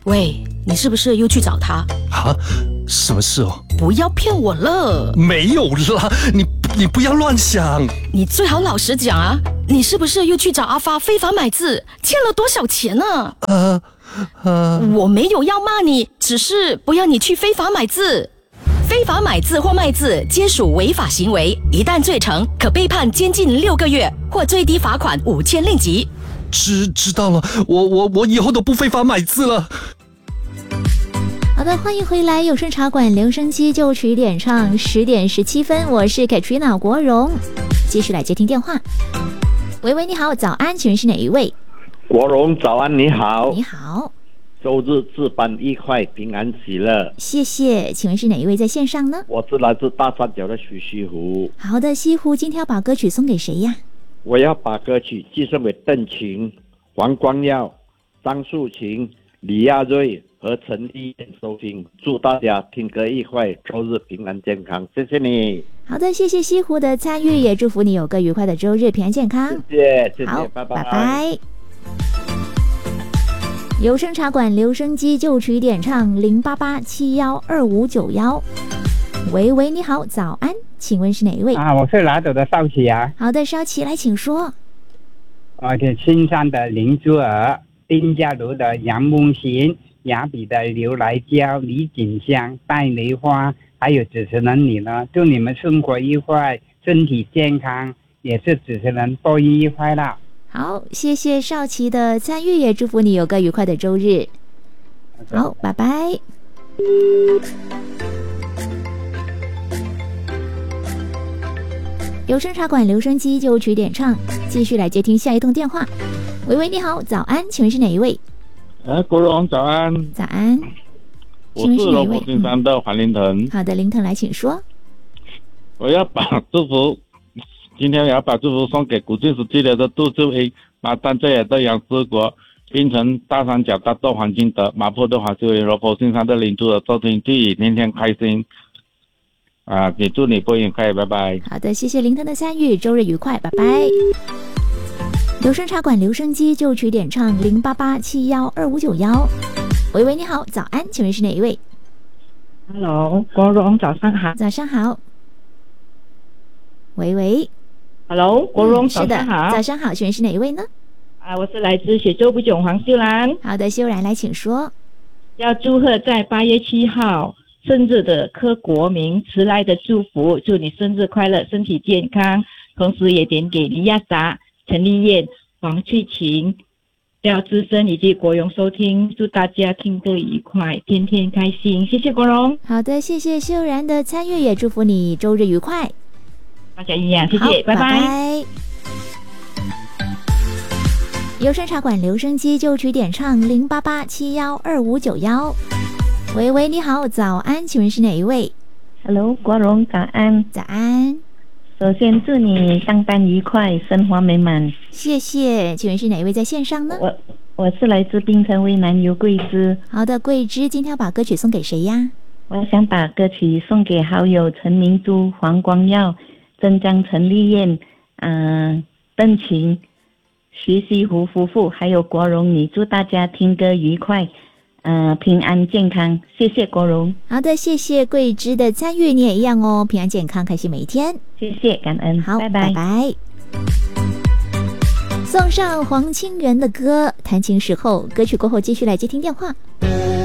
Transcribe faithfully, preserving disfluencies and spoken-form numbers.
喂，你是不是又去找他？ 啊，什么事哦？ 不要骗我了。 没有啦，你你不要乱想。 你最好老实讲啊，你是不是又去找阿发非法买字，欠了多少钱呢？ 呃呃， 我没有要骂你，只是不要你去非法买字。非法买字或卖字皆属违法行为，一旦罪成，可被判监禁六个月，或最低罚款五千令吉。 知知道了，我我我以后都不非法买字了。 好的，欢迎回来，有声茶馆留声机就曲点唱，十点十七分，我是 Katrina 国荣，继续来接听电话。喂喂，你好，早安，请问是哪一位？ 国荣，早安，你好。 你好。 周日自班愉快，平安喜乐。 谢谢，请问是哪一位在线上呢？ 我是来自大三角的许西湖。 好的，西湖，今天要把歌曲送给谁呀？ 我要把歌曲寄送给邓晴、黄光耀、张素琴、李亚瑞和陈丽燕收听，祝大家听歌愉快，周日平安健康，谢谢你。 好的，谢谢西湖的参与，也祝福你有个愉快的周日，平安健康。 谢谢，谢谢， 好， 拜拜， 拜拜。有声茶馆留声机就曲点唱零八八七幺二五九幺。喂喂，你好，早安，请问是哪一位？ 啊，我是拿走的少奇啊。 好的，少奇来，请说。 我是青山的林珠儿，丁家楼的杨梦行，雅比的刘来娇、李锦香、戴梅花，还有主持人你呢，祝你们生活愉快，身体健康，也是主持人播音愉快啦。 好，谢谢少奇的参与，也祝福你有个愉快的周日。好，拜拜。有声茶馆留声机就曲点唱，继续来接听下一通电话。喂喂，你好，早安，请问是哪一位？ 呃，国荣，早安。 早安。 我是罗佛金山的黄林腾、嗯。 好的，林腾来，请说。 我要把祝福。今天我要把祝福送给古晋十七年的杜志英、马丹这也的杨志国、槟城大三角大豆黄金德、马坡的黄秀云、罗佛新山的林珠的收听，祝你天天开心啊！也祝你播音愉快，拜拜。 好的，谢谢林腾的参与，周日愉快，拜拜。留声茶馆留声机就曲点唱零八八七幺二五九幺。喂喂，你好，早安，请问是哪一位 ？Hello， 国荣，早上好。 早上好。喂喂。 Hello， 国荣、嗯， 早上好，早上好，请问是哪一位呢？ 啊，我是来自雪州不迥黄秀兰。 好的，秀兰来，请说。 要祝贺在八月七号生日的柯国明迟来的祝福，祝你生日快乐，身体健康。同时也点给李亚达、陈丽燕、黄翠琴、廖志生以及国荣收听，祝大家听歌愉快，天天开心。谢谢国荣。 好的，谢谢秀兰的参与，也祝福你周日愉快。 大家一样，谢谢，拜拜。 拜拜。有声茶馆留声机就曲点唱零八八七幺二五九幺。喂喂，你好，早安，请问是哪一位 ？Hello， 国荣，早安。 早安。 首先祝你上班愉快，生活美满。 谢谢，请问是哪一位在线上呢？ 我我是来自槟城威南游桂枝。 好的，桂枝，今天要把歌曲送给谁呀？ 我想把歌曲送给好友陈明珠、黄光耀、郑江、陈丽燕、嗯、呃、邓晴、徐西湖夫妇，还有国荣，你祝大家听歌愉快，呃平安健康，谢谢国荣。 好的，谢谢桂枝的参与，你也一样哦，平安健康，开心每一天。 谢谢，感恩。 好， 拜拜拜拜。送上黄清源的歌，弹琴时候，歌曲过后继续来接听电话。